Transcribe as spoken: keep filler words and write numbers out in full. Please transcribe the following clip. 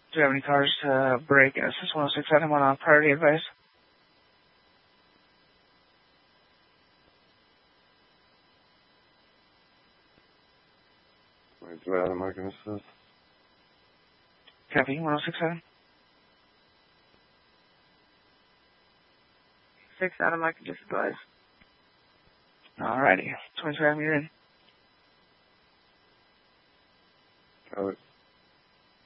Do you have any cars to break and assist one oh six Adam on a priority advice? Wait, do Adam, I can assist? Copy, one oh six Adam. six Adam, I can just advise. Alrighty, twenty-three Adam, you're in. Got it.